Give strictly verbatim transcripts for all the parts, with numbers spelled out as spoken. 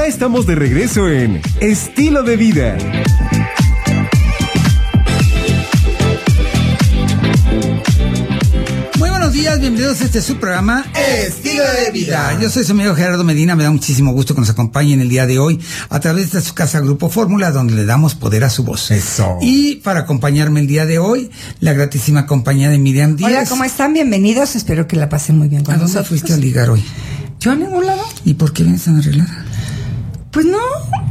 estamos de regreso en Estilo de Vida. Buenos días, bienvenidos a este su programa Estilo de Vida. Yo soy su amigo Gerardo Medina, me da muchísimo gusto que nos acompañen el día de hoy a través de su casa Grupo Fórmula, donde le damos poder a su voz. Eso. Y para acompañarme el día de hoy, la gratísima compañía de Miriam Díaz. Hola, ¿cómo están? Bienvenidos, espero que la pasen muy bien con ¿A dónde nosotros. fuiste a ligar hoy? ¿Yo a ningún lado? ¿Y por qué vienes tan arreglada? Pues no.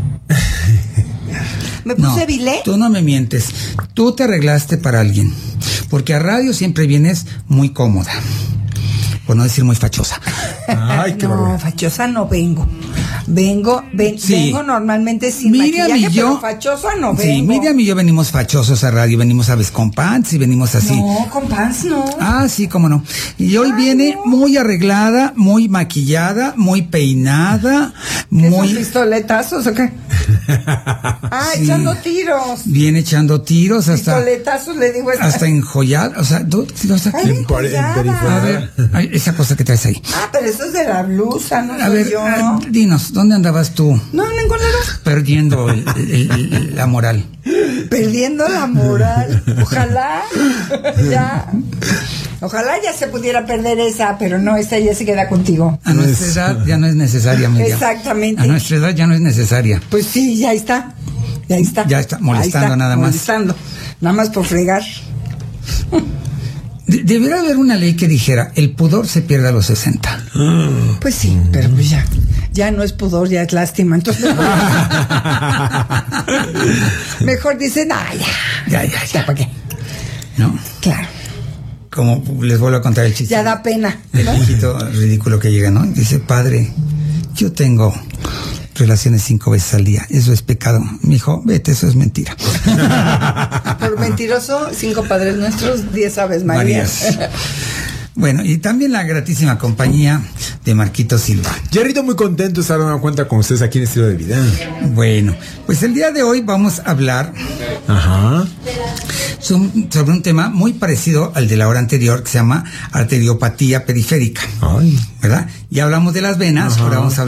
¿Me puse No, bilé? tú no me mientes. Tú te arreglaste para alguien. Porque a radio siempre vienes muy cómoda. Por no decir muy fachosa. Ay, qué No, barbaridad. fachosa no vengo. Vengo, ven, Sí. vengo normalmente sin Miriam maquillaje, y yo. pero fachosa no vengo. Sí, Miriam y yo venimos fachosos a radio. Venimos a veces con pants y venimos así. No, con pants no. Ah, sí, cómo no. Y hoy Ay, viene no. muy arreglada, muy maquillada, muy peinada, ¿Qué son muy... pistoletazos o qué? Ah, Sí. echando tiros. Viene echando tiros hasta... Pistoletazos, le digo. esta- Hasta enjollada. O sea, tú... tú- o sea, Ay, En por- en enjollada. periferia. a ver, ay, esa cosa que traes ahí. Ah, pero eso es de la blusa, no A soy ver, yo. ah, dinos, ¿dónde andabas tú No, ningún lado. perdiendo el- el- el- la moral? Perdiendo la moral. Ojalá. Ya. Ojalá ya se pudiera perder esa, pero no, esa ya se queda contigo. A nuestra Eso. edad ya no es necesaria, Miriam. Exactamente. A nuestra edad ya no es necesaria. Pues sí, ya está. Ya está. Ya está, molestando Ahí está, nada más. Molestando. Nada más por fregar. De- debería haber una ley que dijera, el pudor se pierde a los sesenta. Pues sí, pero pues ya. Ya no es pudor, ya es lástima. Entonces. Mejor dicen, ah, ya. Ya, ya, ya. ¿Para qué? ¿No? Claro. Como les vuelvo a contar el chiste. Ya da pena. El viejito ridículo que llega, ¿no? Dice, padre, yo tengo relaciones cinco veces al día. Eso es pecado. Mijo, vete, eso es mentira. Por mentiroso, cinco padres nuestros, diez aves Marías. Marías. Bueno, y también la gratísima compañía de Marquito Silva. Jerrito, muy contento de estar dando cuenta con ustedes aquí en Estilo de Vida. Bueno, pues el día de hoy vamos a hablar Ajá. sobre un tema muy parecido al de la hora anterior, que se llama arteriopatía periférica. Ay. ¿Verdad? Ya hablamos de las venas, Ajá. ahora vamos a